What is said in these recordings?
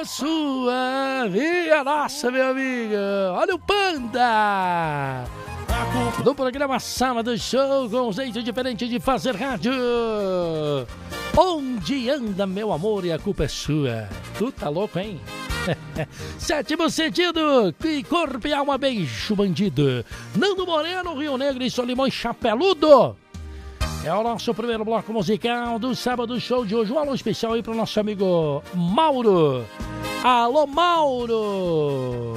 Sua, minha nossa, meu amigo. Olha o Panda. No programa Sábado Show, com um jeito diferente de fazer rádio. Onde anda, meu amor, e a culpa é sua. Tu tá louco, hein? Sétimo sentido, que corpo e alma, beijo bandido. Nando Moreno, Rio Negro e Solimões Chapeludo. É o nosso primeiro bloco musical do Sábado Show de hoje. Um alô especial aí pro nosso amigo Mauro. Alô, Mauro.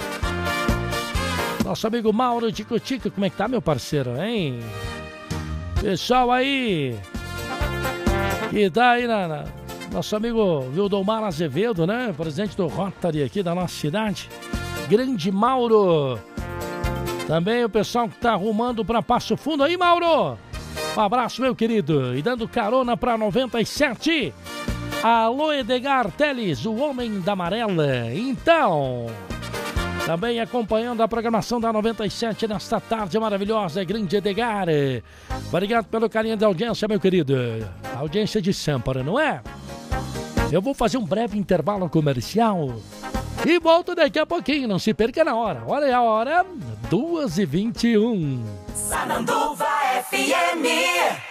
Nosso amigo Mauro Tico Tico, como é que tá, meu parceiro, hein? Pessoal aí, que tá aí nosso amigo Vildomar Azevedo, né? Presidente do Rotary aqui da nossa cidade. Grande Mauro. Também o pessoal que tá arrumando pra Passo Fundo aí, Mauro. Um abraço, meu querido. E dando carona pra 97. Alô, Edgar Teles, o homem da amarela. Então, também acompanhando a programação da 97 nesta tarde maravilhosa, grande Edgar. Obrigado pelo carinho da audiência, meu querido. Audiência de sempre, não é? Eu vou fazer um breve intervalo comercial e volto daqui a pouquinho, não se perca na hora. Olha a hora, 2h21. Sananduva FM.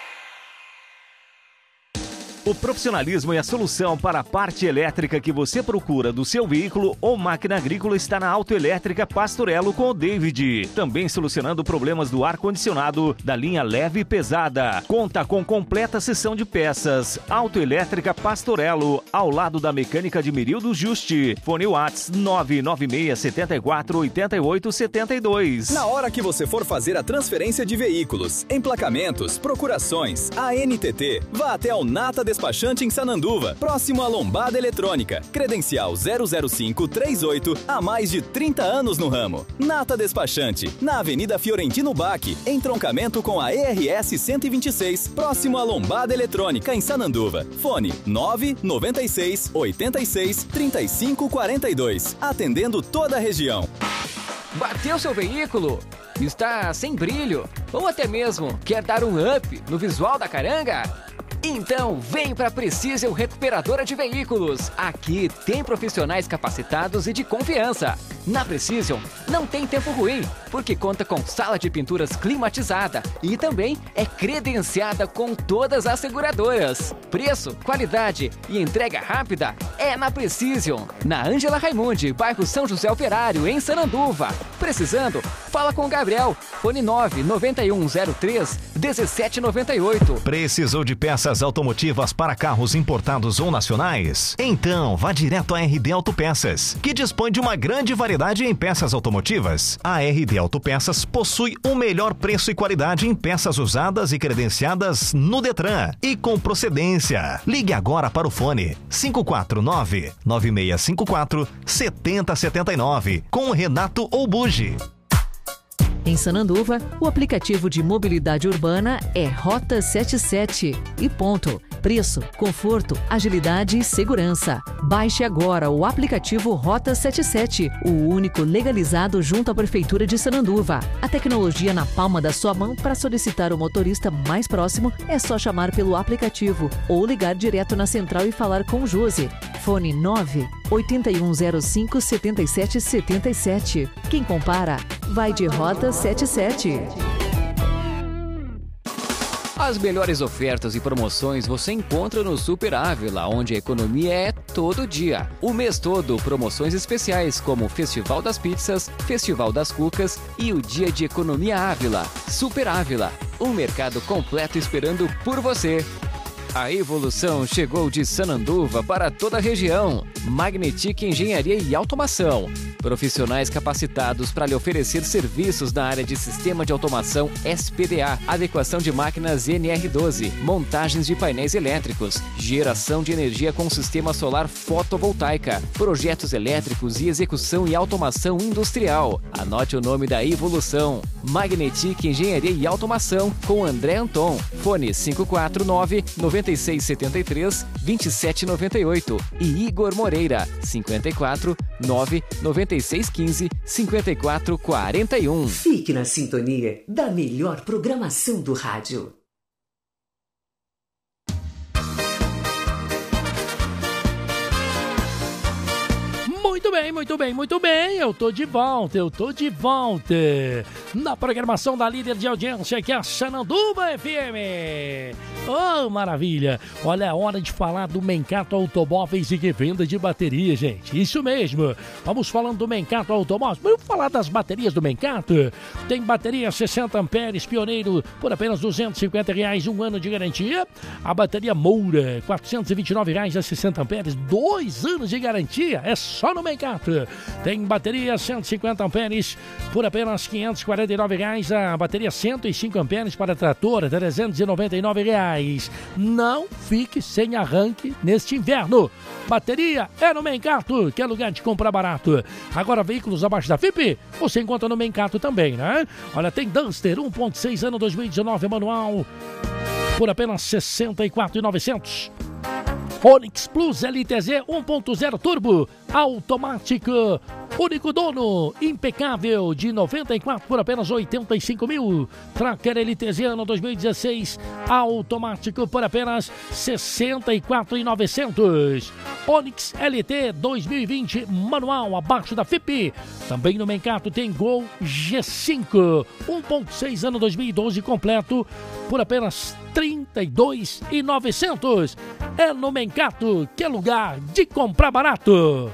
O profissionalismo e a solução para a parte elétrica que você procura do seu veículo ou máquina agrícola está na Autoelétrica Pastorello com o David. Também solucionando problemas do ar-condicionado da linha leve e pesada. Conta com completa seção de peças. Autoelétrica Pastorello, ao lado da Mecânica de Mirildo Juste. Fone Whats 996 74 88 72. Na hora que você for fazer a transferência de veículos, emplacamentos, procurações, ANTT, vá até o Nata Despachante em Sananduva, próximo à Lombada Eletrônica. Credencial 00538, há mais de 30 anos no ramo. Nata Despachante, na Avenida Fiorentino Bach, entroncamento com a ERS 126, próximo à Lombada Eletrônica em Sananduva. Fone 996 86 35 42, atendendo toda a região. Bateu seu veículo? Está sem brilho? Ou até mesmo quer dar um up no visual da caranga? Então vem para a Precision Recuperadora de Veículos. Aqui tem profissionais capacitados e de confiança. Na Precision não tem tempo ruim, porque conta com sala de pinturas climatizada e também é credenciada com todas as seguradoras. Preço, qualidade e entrega rápida é na Precision, na Ângela Raimundi, bairro São José Operário, em Sananduva. Precisando? Fala com o Gabriel. Fone 99103 1798. Precisou de peças automotivas para carros importados ou nacionais? Então, vá direto à RD Autopeças, que dispõe de uma grande variedade em peças automotivas. A RD Autopeças possui o melhor preço e qualidade em peças usadas e credenciadas no Detran e com procedência. Ligue agora para o fone 549-9654-7079 com o Renato Oubugi. Em Sananduva, o aplicativo de mobilidade urbana é Rota 77 e ponto. Preço, conforto, agilidade e segurança. Baixe agora o aplicativo Rota 77, o único legalizado junto à Prefeitura de Sananduva. A tecnologia na palma da sua mão. Para solicitar o motorista mais próximo, é só chamar pelo aplicativo ou ligar direto na central e falar com o Josi. Fone 98105-7777. Quem compara, vai de Rota 77. As melhores ofertas e promoções você encontra no Super Ávila, onde a economia é todo dia. O mês todo, promoções especiais como o Festival das Pizzas, Festival das Cucas e o Dia de Economia Ávila. Super Ávila, um mercado completo esperando por você. A evolução chegou de Sananduva para toda a região. Magnetic Engenharia e Automação. Profissionais capacitados para lhe oferecer serviços na área de Sistema de Automação SPDA, adequação de máquinas NR12, montagens de painéis elétricos, geração de energia com sistema solar fotovoltaica, projetos elétricos e execução e automação industrial. Anote o nome da evolução. Magnetic Engenharia e Automação com André Anton. Fone 549-9673-2798 e Igor Moreira 54-99615-5441. Fique na sintonia da melhor programação do rádio. bem, muito bem, muito bem. Eu tô de volta. Na programação da líder de audiência, que é a Sananduva FM. Oh, maravilha. Olha, é hora de falar do Mencato Automóveis e Revenda de bateria, gente. Isso mesmo. Vamos falando do Mencato Automóveis. Vamos falar das baterias do Mencato. Tem bateria 60 amperes, pioneiro, por apenas R$250, 1 ano de garantia. A bateria Moura, R$429 a 60 amperes, 2 anos de garantia. É só no Mencato. Tem bateria 150 amperes por apenas R$549. A bateria 105 amperes para trator, R$399. Não fique sem arranque neste inverno. Bateria é no Mencato, que é lugar de comprar barato. Agora, veículos abaixo da FIP, você encontra no Mencato também, né? Olha, tem Duster 1.6 ano 2019 manual por apenas R$64.900. Onix Plus LTZ 1.0 Turbo, automático, único dono, impecável, de 94 por apenas R$85.000. Tracker LTZ ano 2016, automático por apenas R$64.900. Onix LT 2020 manual, abaixo da FIP. Também no Mencato tem Gol G5 1.6 ano 2012 completo por apenas R$32.900. É no Mencato, que é lugar de comprar barato.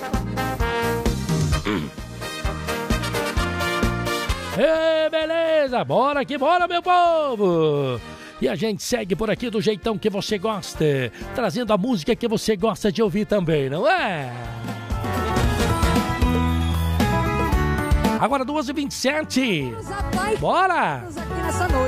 Beleza, bora que bora, meu povo! E a gente segue por aqui do jeitão que você gosta, trazendo a música que você gosta de ouvir também, não é? Agora 2h27. Bora!